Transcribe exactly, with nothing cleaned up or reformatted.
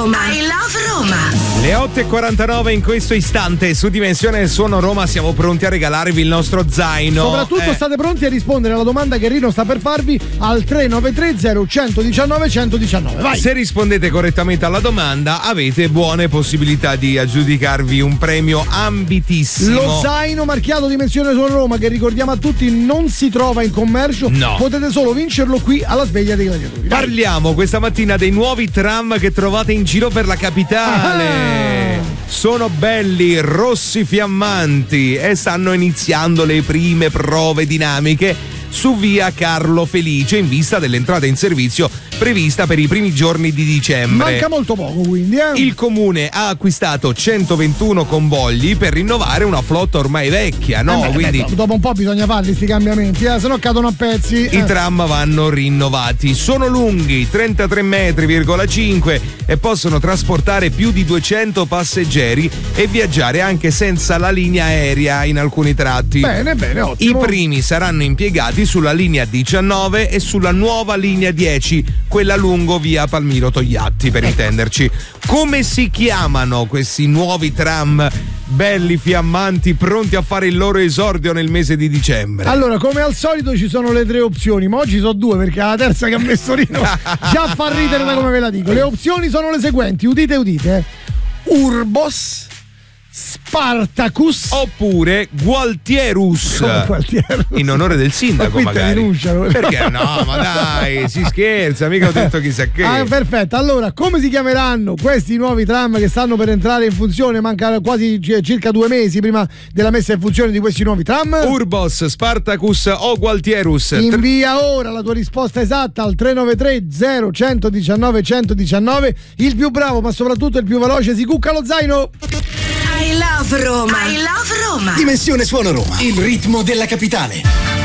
Roma. I love Roma. Le otto e quarantanove in questo istante su Dimensione Suono Roma siamo pronti a regalarvi il nostro zaino. Soprattutto eh. state pronti a rispondere alla domanda che Rino sta per farvi al tre nove tre zero uno uno nove uno uno nove. Vai. Se rispondete correttamente alla domanda avete buone possibilità di aggiudicarvi un premio ambitissimo. Lo zaino marchiato Dimensione Suono Roma, che ricordiamo a tutti non si trova in commercio. No. Potete solo vincerlo qui alla sveglia dei gladiatori. Vai. Parliamo questa mattina dei nuovi tram che trovate in giro per la capitale. Ah. Sono belli, rossi fiammanti e stanno iniziando le prime prove dinamiche su via Carlo Felice in vista dell'entrata in servizio prevista per i primi giorni di dicembre. Manca molto poco, quindi eh? Il comune ha acquistato centoventuno convogli per rinnovare una flotta ormai vecchia, no? Eh beh, Quindi beh, dopo un po' bisogna farli sti cambiamenti, eh? Se no cadono a pezzi. i eh. tram vanno rinnovati. Sono lunghi trentatré metri virgola cinque e possono trasportare più di duecento passeggeri e viaggiare anche senza la linea aerea in alcuni tratti. Bene, bene, ottimo. I primi saranno impiegati sulla linea diciannove e sulla nuova linea dieci, quella lungo via Palmiro Togliatti, per intenderci. Come si chiamano questi nuovi tram belli, fiammanti, pronti a fare il loro esordio nel mese di dicembre? Allora, come al solito ci sono le tre opzioni, ma oggi sono due perché la terza che ha messo Rino già fa ridere da come ve la dico. Le opzioni sono le seguenti, udite udite. Urbos, Spartacus oppure Gualtierus, Come Gualtierus? in onore del sindaco, Ma qui te magari. denunciano. Perché no, ma dai, si scherza, mica ho detto chissà che. Ah, perfetto. Allora, come si chiameranno questi nuovi tram che stanno per entrare in funzione? Manca quasi c- circa due mesi prima della messa in funzione di questi nuovi tram. Urbos, Spartacus o Gualtierus? Invia ora la tua risposta esatta al tre nove tre zero uno uno nove uno uno nove. Il più bravo, ma soprattutto il più veloce, si cucca lo zaino. I love Roma. I love Roma. Dimensione Suono Roma, il ritmo della capitale.